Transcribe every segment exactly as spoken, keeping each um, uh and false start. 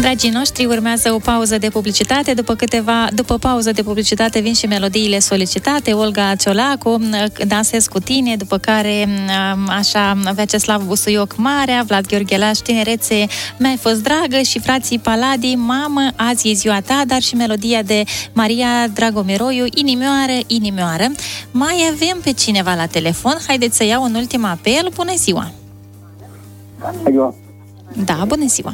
Dragii noștri, urmează o pauză de publicitate. După câteva, după pauză de publicitate vin și melodiile solicitate. Olga Ciolacu, Dansez cu tine, după care așa Vyacheslav Busuioc, Marea, Vlad Gheorghelaș, Tinerețe, Mi-ai fost dragă și frații Paladi, Mamă, azi e ziua ta, dar și melodia de Maria Dragomiroiu, Inimioară, Inimioară. Mai avem pe cineva la telefon. Haideți să iau un ultim apel. Bună ziua! Alo. Da, bună ziua!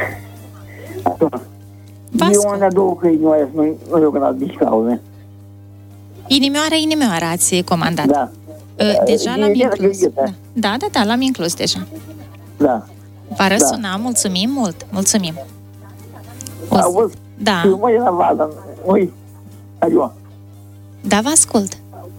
Eu am dat două câini, nu nu eu când ați nici cauze. Inimioară, inimioară ați comandat. Da. Deja l-am inclus. Da, da, da, l-am inclus deja. Da. Va răsuna, da. Mulțumim mult, mulțumim. O Au văzut? Da. Eu mă la vadă, ui, alo. Da, vă ascult.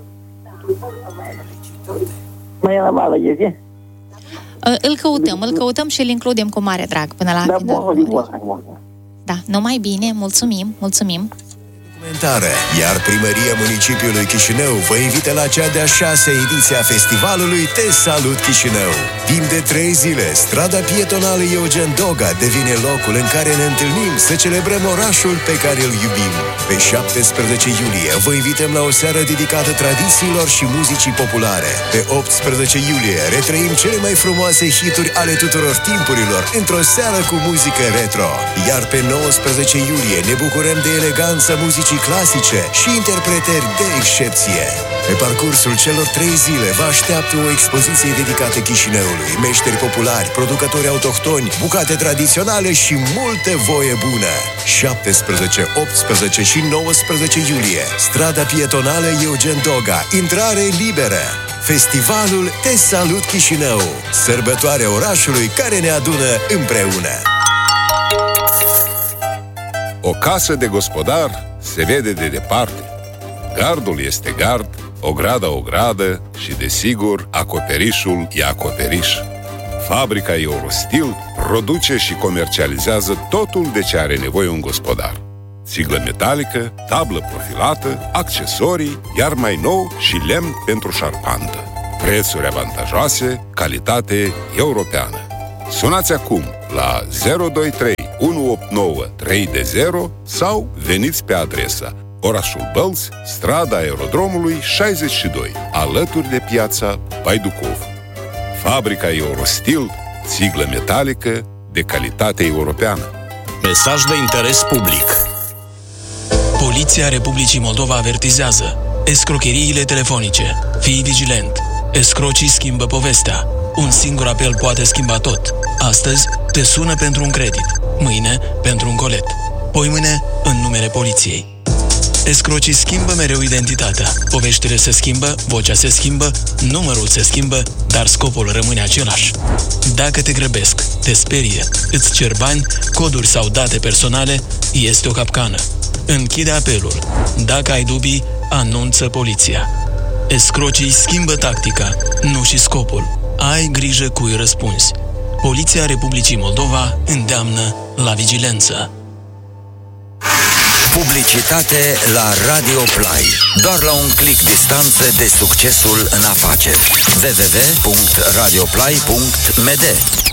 Mă la vadă, este? Îl căutăm, îl căutăm și îl includem cu mare drag până la da, final. Bun, da, numai bine, mulțumim, mulțumim. Iar Primăria Municipiului Chișinău vă invită la cea de-a șasea ediție a festivalului Te Salut Chișinău. Timp de trei zile, strada pietonală Eugen Doga devine locul în care ne întâlnim să celebrăm orașul pe care îl iubim. Pe șaptesprezece iulie vă invităm la o seară dedicată tradițiilor și muzicii populare. Pe optsprezece iulie retrăim cele mai frumoase hituri ale tuturor timpurilor într-o seară cu muzică retro. Iar pe nouăsprezece iulie ne bucurăm de eleganța muzicii clasice și interpretări de excepție. Pe parcursul celor trei zile vă așteaptă o expoziție dedicată Chișinăului, meșteri populari, producători autohtoni, bucate tradiționale și multe voie bună. șaptesprezece, optsprezece și nouăsprezece iulie, strada pietonală Eugen Doga, intrare liberă. Festivalul Te Salut Chișinău, sărbătoarea orașului care ne adună împreună. O casă de gospodar se vede de departe. Gardul este gard, ograda o gradă și, desigur, acoperișul e acoperiș. Fabrica Eurostil produce și comercializează totul de ce are nevoie un gospodar. Țiglă metalică, tablă profilată, accesorii, iar mai nou și lemn pentru șarpantă. Prețuri avantajoase, calitate europeană. Sunați acum la zero doi trei unu opt nouă trei zero sau veniți pe adresa Orașul Bălți, strada Aerodromului șaizeci și doi, alături de piața Baiducov. Fabrica Eurostil, țiglă metalică de calitate europeană. Mesaj de interes public. Poliția Republicii Moldova avertizează: escrocheriile telefonice. Fii vigilent. Escrocii schimbă povestea. Un singur apel poate schimba tot. Astăzi te sună pentru un credit, mâine pentru un colet, poimâine în numele poliției. Escrocii schimbă mereu identitatea. Poveștile se schimbă, vocea se schimbă, numărul se schimbă, dar scopul rămâne același. Dacă te grăbesc, te sperie, îți cer bani, coduri sau date personale, este o capcană. Închide apelul. Dacă ai dubii, anunță poliția. Escrocii schimbă tactica, nu și scopul. Ai grijă cui răspunzi. Poliția Republicii Moldova îndeamnă la vigilență. Publicitate la Radio Play. Doar la un click distanță de succesul în afaceri. w w w punct radio play punct m d